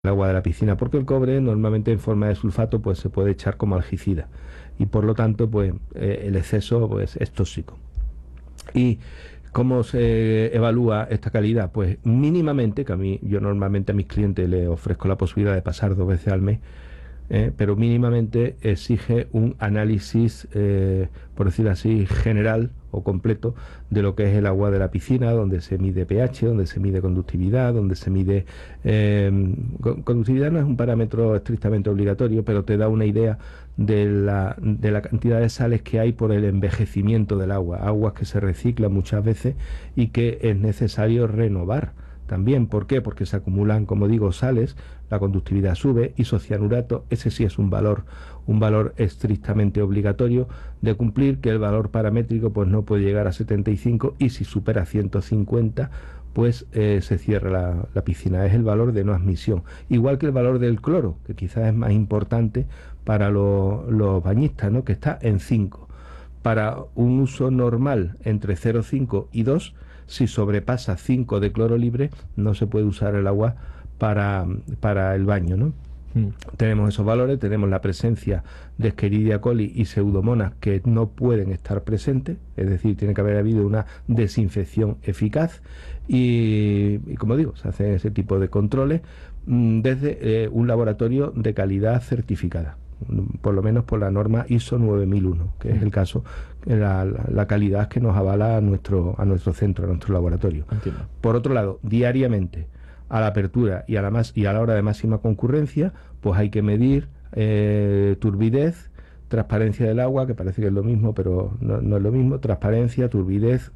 el agua de la piscina, porque el cobre normalmente en forma de sulfato pues se puede echar como algicida y por lo tanto pues el exceso pues es tóxico. ¿Y cómo se evalúa esta calidad? Pues mínimamente, que yo normalmente a mis clientes les ofrezco la posibilidad de pasar 2 veces al mes, pero mínimamente exige un análisis, por decirlo así, general o completo de lo que es el agua de la piscina, donde se mide pH, donde se mide conductividad, donde se mide... conductividad no es un parámetro estrictamente obligatorio, pero te da una idea de la cantidad de sales que hay por el envejecimiento del agua, aguas que se reciclan muchas veces y que es necesario renovar. También, ¿por qué? Porque se acumulan, como digo, sales, la conductividad sube, isocianurato, ese sí es un valor estrictamente obligatorio de cumplir, que el valor paramétrico pues no puede llegar a 75 y si supera 150 pues se cierra la piscina, es el valor de no admisión. Igual que el valor del cloro, que quizás es más importante para los bañistas, ¿no? Que está en 5. Para un uso normal entre 0,5 y 2, si sobrepasa 5 de cloro libre, no se puede usar el agua para el baño, ¿no? Tenemos esos valores, tenemos la presencia de Escherichia coli y Pseudomonas que no pueden estar presentes, es decir, tiene que haber habido una desinfección eficaz y como digo, se hacen ese tipo de controles desde un laboratorio de calidad certificada, por lo menos por la norma ISO 9001, que es el caso, la calidad que nos avala a nuestro centro, a nuestro laboratorio. Entiendo. Por otro lado, diariamente, a la apertura y a la hora de máxima concurrencia, pues hay que medir turbidez, transparencia del agua, que parece que es lo mismo, pero no es lo mismo, transparencia, turbidez,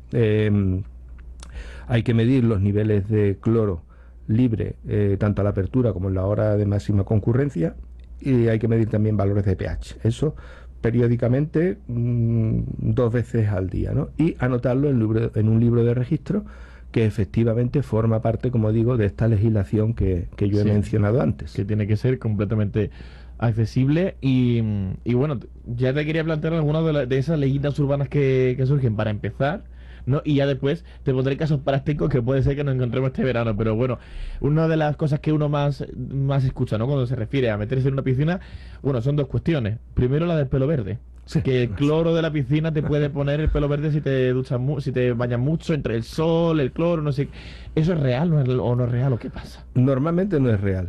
hay que medir los niveles de cloro libre, tanto a la apertura como en la hora de máxima concurrencia, y hay que medir también valores de pH. Eso periódicamente, 2 veces al día, ¿no? Y anotarlo en un libro de registro que efectivamente forma parte, como digo, de esta legislación que yo he mencionado antes. Que tiene que ser completamente accesible y bueno, ya te quería plantear algunas de esas leyendas urbanas que surgen para empezar, ¿no? Y ya después te pondré casos prácticos que puede ser que nos encontremos este verano, pero bueno, una de las cosas que uno más escucha, ¿no? Cuando se refiere a meterse en una piscina, bueno, son dos cuestiones. Primero, la del pelo verde. Sí. Que el cloro de la piscina te puede poner el pelo verde si te duchas si te bañas mucho entre el sol, el cloro, no sé. ¿Eso es real o no es real o qué pasa? Normalmente no es real.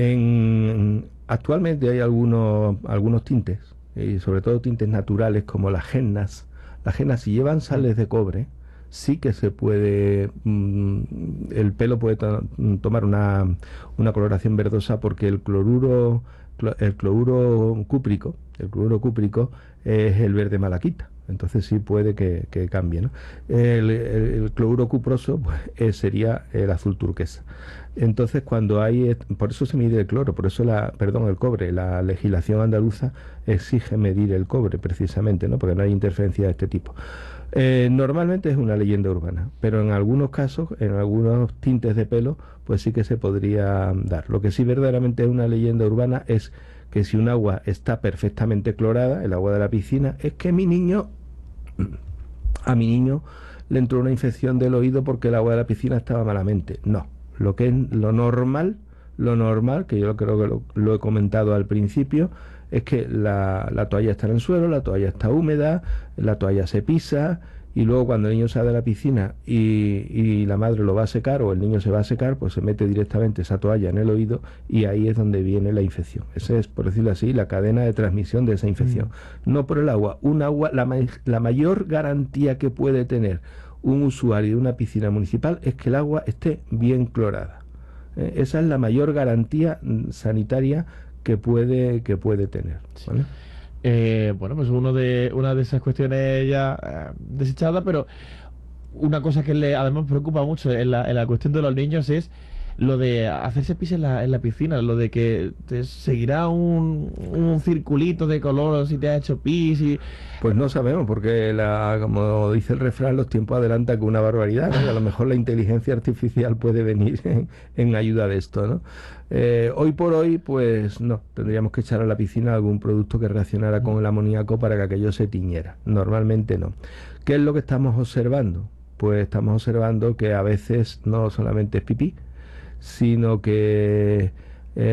Actualmente hay algunos tintes, y sobre todo tintes naturales como las hennas. Las hennas, si llevan sales de cobre, sí que se puede, el pelo puede tomar una coloración verdosa porque el cloruro cúprico es el verde malaquita. Entonces sí puede que cambie, ¿no? El cloruro cuproso pues, sería el azul turquesa. Entonces cuando por eso se mide el cloro, por eso el cobre, la legislación andaluza exige medir el cobre precisamente, ¿no? Porque no hay interferencia de este tipo. Normalmente es una leyenda urbana, pero en algunos casos, en algunos tintes de pelo, pues sí que se podría dar. Lo que sí verdaderamente es una leyenda urbana es que si un agua está perfectamente clorada, el agua de la piscina, es que a mi niño le entró una infección del oído porque el agua de la piscina estaba malamente. No, lo que es lo normal, que yo creo que lo he comentado al principio, es que la toalla está en el suelo, la toalla está húmeda, la toalla se pisa y luego cuando el niño sale de la piscina y la madre lo va a secar o el niño se va a secar, pues se mete directamente esa toalla en el oído y ahí es donde viene la infección. Esa es, por decirlo así, la cadena de transmisión de esa infección. No por el agua. La mayor garantía que puede tener un usuario de una piscina municipal es que el agua esté bien clorada. Esa es la mayor garantía sanitaria que puede tener, ¿vale? Bueno, pues una de esas cuestiones ya desechadas, pero una cosa que además preocupa mucho en la cuestión de los niños es lo de hacerse pis en la piscina, lo de que te seguirá un circulito de color si te has hecho pis y... Pues no sabemos, porque como dice el refrán, los tiempos adelantan con una barbaridad, ¿no? Y a lo mejor la inteligencia artificial puede venir en ayuda de esto, ¿no? Hoy por hoy, pues no, tendríamos que echar a la piscina algún producto que reaccionara con el amoníaco para que aquello se tiñera. Normalmente no. ¿Qué es lo que estamos observando? Pues estamos observando que a veces no solamente es pipí, sino que